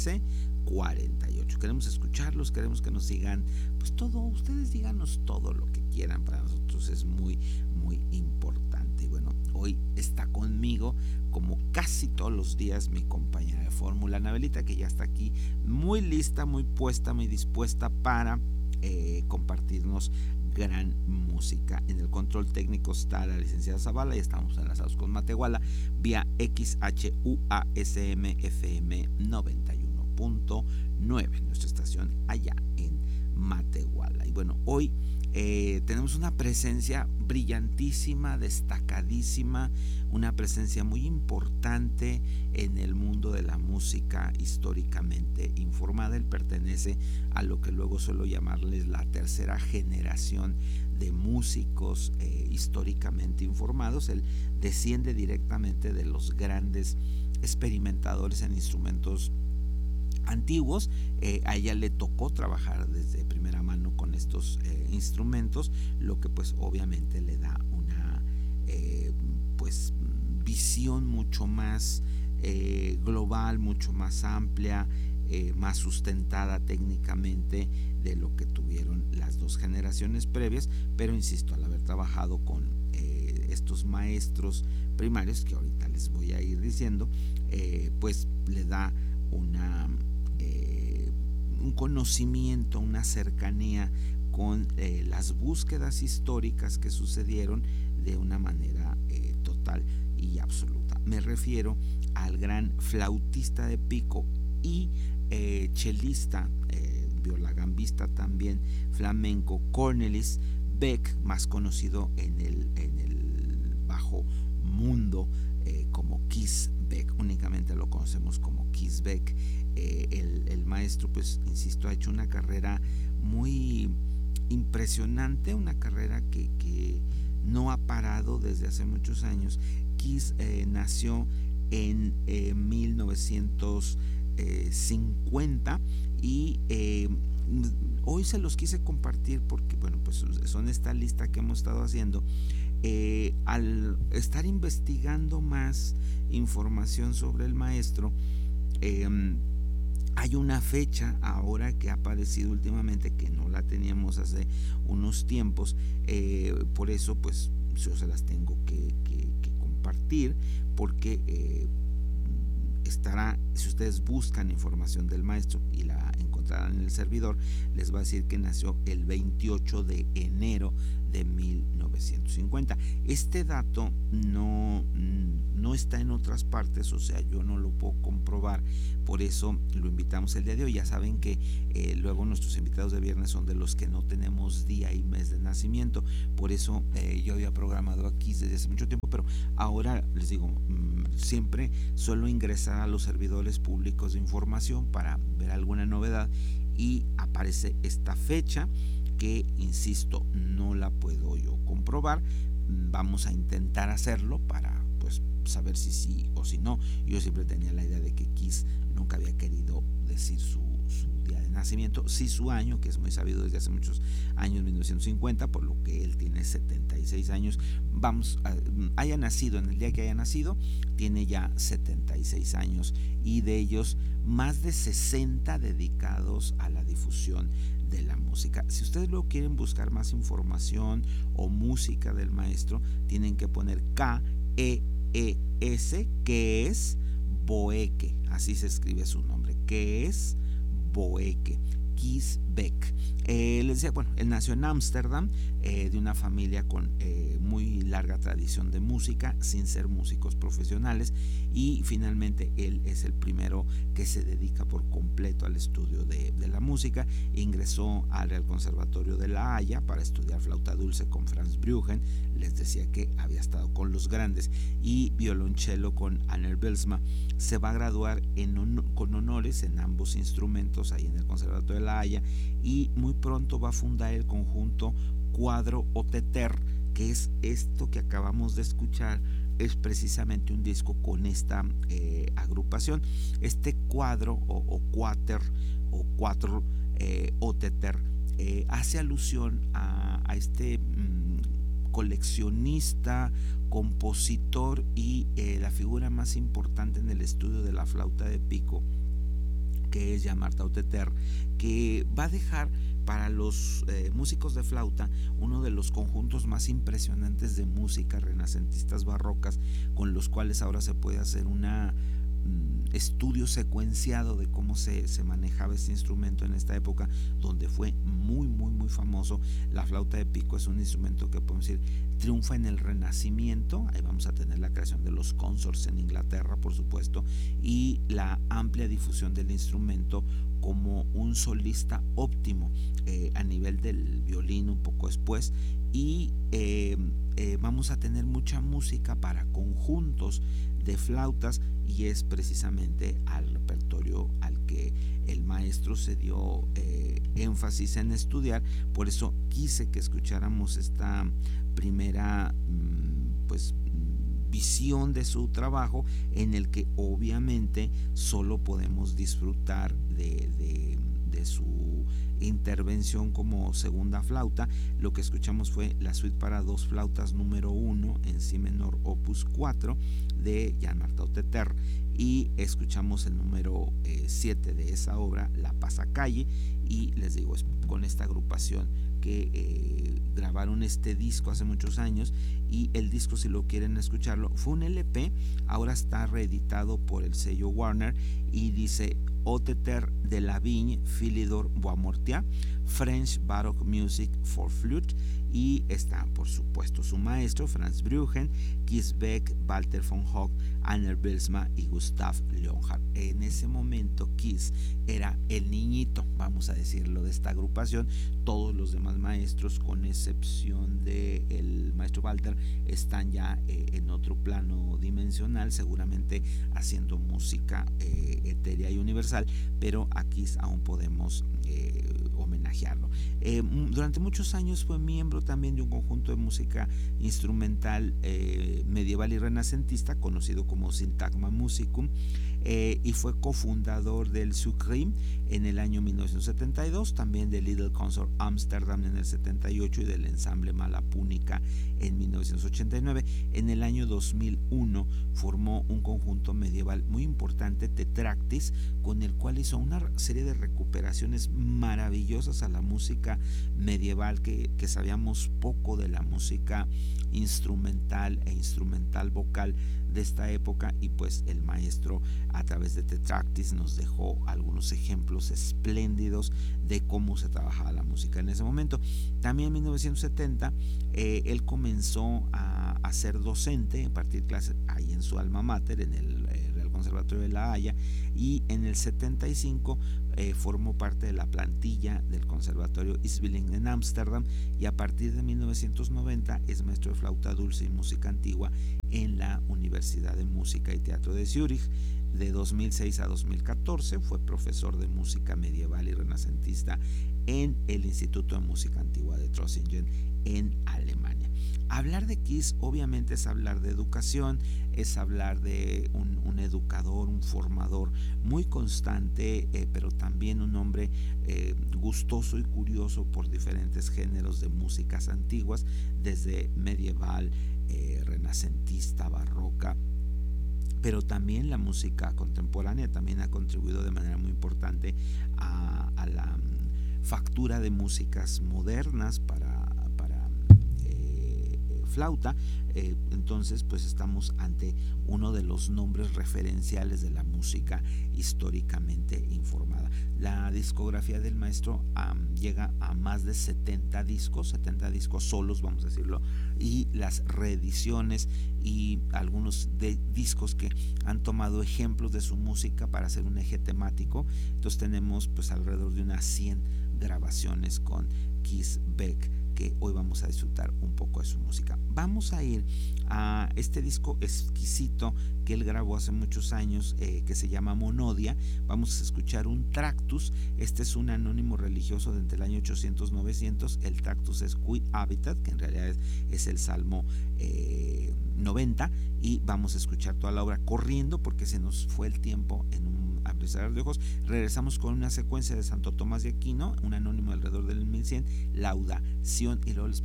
48. Queremos escucharlos, queremos que nos digan pues todo, ustedes díganos todo lo que quieran, para nosotros es muy muy importante. Y bueno, hoy está conmigo como casi todos los días mi compañera de fórmula, Anabelita, que ya está aquí muy lista, muy puesta, muy dispuesta para compartirnos gran música. En el control técnico está la licenciada Zavala y estamos enlazados con Matehuala vía XHUASM FM 91.9, nuestra estación allá en Matehuala. Y bueno, hoy tenemos una presencia brillantísima, destacadísima, una presencia muy importante en el mundo de la música históricamente informada. Él pertenece a lo que luego suelo llamarles la tercera generación de músicos históricamente informados. Él desciende directamente de los grandes experimentadores en instrumentos antiguos. A ella le tocó trabajar desde primera mano con estos instrumentos, lo que pues obviamente le da una pues visión mucho más global, mucho más amplia, más sustentada técnicamente de lo que tuvieron las dos generaciones previas. Pero insisto, al haber trabajado con estos maestros primarios que ahorita les voy a ir diciendo, pues le da un conocimiento, una cercanía con las búsquedas históricas que sucedieron de una manera total y absoluta. Me refiero al gran flautista de pico y chelista, violagambista también flamenco, Cornelis Beck, más conocido en el bajo mundo como Kees Beck. Únicamente lo conocemos como Kees Beck. El maestro, pues insisto, ha hecho una carrera muy impresionante, una carrera que no ha parado desde hace muchos años. Kees nació en 1950 y hoy se los quise compartir porque bueno, pues son esta lista que hemos estado haciendo. Al estar investigando más información sobre el maestro, hay una fecha ahora que ha aparecido últimamente que no la teníamos hace unos tiempos, por eso pues yo se las tengo que compartir, porque estará, si ustedes buscan información del maestro y la encontrarán en el servidor, les va a decir que nació el 28 de enero de 1950. Este dato no está en otras partes, o sea, yo no lo puedo comprobar, por eso lo invitamos el día de hoy. Ya saben que luego nuestros invitados de viernes son de los que no tenemos día y mes de nacimiento, por eso yo había programado aquí desde hace mucho tiempo, pero ahora les digo, siempre suelo ingresar a los servidores públicos de información para ver alguna novedad y aparece esta fecha que, insisto, no la puedo yo comprobar. Vamos a intentar hacerlo para pues saber si sí o si no. Yo siempre tenía la idea de que Kees nunca había querido decir su día de nacimiento, sí su año, que es muy sabido desde hace muchos años, 1950, por lo que él tiene 76 años. Haya nacido en el día que haya nacido, tiene ya 76 años y de ellos más de 60 dedicados a la difusión de la música. Si ustedes luego quieren buscar más información o música del maestro, tienen que poner KES, que es Boeke, así se escribe su nombre, que es Boeke, Kees Beck. Les decía, bueno, él nació en Ámsterdam, de una familia con muy larga tradición de música, sin ser músicos profesionales, y finalmente él es el primero que se dedica por completo al estudio de la música. Ingresó al Real Conservatorio de La Haya para estudiar flauta dulce con Franz Bruggen, les decía que había estado con los grandes, y violonchelo con Anner Bylsma. Se va a graduar con honores en ambos instrumentos ahí en el Conservatorio de La Haya, y muy pronto va a fundar el conjunto Cuadro Oteter, que es esto que acabamos de escuchar. Es precisamente un disco con esta agrupación. Este cuadro o cuater o cuatro Oteter hace alusión a este coleccionista, compositor y la figura más importante en el estudio de la flauta de pico, que es Jean-Martin Hauteterre, que va a dejar para los músicos de flauta uno de los conjuntos más impresionantes de música renacentistas barrocas, con los cuales ahora se puede hacer una estudio secuenciado de cómo se manejaba este instrumento en esta época, donde fue muy famoso. La flauta de pico es un instrumento que podemos decir triunfa en el Renacimiento. Ahí vamos a tener la creación de los consorts en Inglaterra, por supuesto, y la amplia difusión del instrumento como un solista óptimo a nivel del violín un poco después, y vamos a tener mucha música para conjuntos de flautas, y es precisamente al repertorio al que el maestro se dio énfasis en estudiar. Por eso quise que escucháramos esta primera visión de su trabajo, en el que obviamente solo podemos disfrutar de su intervención como segunda flauta. Lo que escuchamos fue la suite para dos flautas número 1 en si menor opus 4 de Jean-Martin Hauteterre, y escuchamos el número 7 de esa obra, La Pasacalle, y les digo, es con esta agrupación que grabaron este disco hace muchos años, y el disco, si lo quieren escucharlo, fue un LP, ahora está reeditado por el sello Warner, y dice Hauteterre de la Vigne Philidor Boismortier, French Baroque Music for Flute, y está por supuesto su maestro Franz Bruggen, Kees Beck, Walter von Hock, Anner Bylsma y Gustav Leonhardt. En ese momento Kees era el niñito, vamos a decirlo, de esta agrupación. Todos los demás maestros, con excepción del maestro Walter, están ya en otro plano dimensional, seguramente haciendo música etérea y universal, pero a Kees aún podemos homenajearlo. Durante muchos años fue miembro también de un conjunto de música instrumental medieval y renacentista conocido como Syntagma Musicum, y fue cofundador del Sucrim en el año 1972, también del Little Consort Amsterdam en el 78 y del Ensamble Malapúnica en 1989. En el año 2001 formó un conjunto medieval muy importante, Tetractis, con el cual hizo una serie de recuperaciones maravillosas a la música medieval, que sabíamos poco de la música instrumental e instrumental vocal de esta época, y pues el maestro a través de Tetractis nos dejó algunos ejemplos espléndidos de cómo se trabajaba la música en ese momento. También en 1970 él comenzó a ser docente, a impartir clases ahí en su alma mater, en el Real Conservatorio de La Haya, y en el 75 formó parte de la plantilla del Conservatorio Isbilling en Ámsterdam, y a partir de 1990 es maestro de flauta dulce y música antigua en la Universidad de Música y Teatro de Zúrich. De 2006 a 2014 fue profesor de música medieval y renacentista en el Instituto de Música Antigua de Trossingen en Alemania. Hablar de Kees obviamente es hablar de educación, es hablar de un educador, un formador muy constante, pero también un hombre gustoso y curioso por diferentes géneros de músicas antiguas, desde medieval, renacentista, barroca, pero también la música contemporánea. También ha contribuido de manera muy importante a la factura de músicas modernas para flauta. Entonces pues estamos ante uno de los nombres referenciales de la música históricamente informada. La discografía del maestro llega a más de 70 discos solos, vamos a decirlo, y las reediciones y algunos de discos que han tomado ejemplos de su música para hacer un eje temático. Entonces tenemos pues alrededor de unas 100 grabaciones con Kees Beck, que hoy vamos a disfrutar un poco de su música. Vamos a ir a este disco exquisito que él grabó hace muchos años, que se llama Monodia. Vamos a escuchar un Tractus. Este es un anónimo religioso de entre el año 800-900. El Tractus es Quid Habitat, que en realidad es el Salmo 90, y vamos a escuchar toda la obra corriendo porque se nos fue el tiempo en un abrir y cerrar de ojos. Regresamos con una secuencia de Santo Tomás de Aquino, un anónimo alrededor del 1100, Laudación, y luego les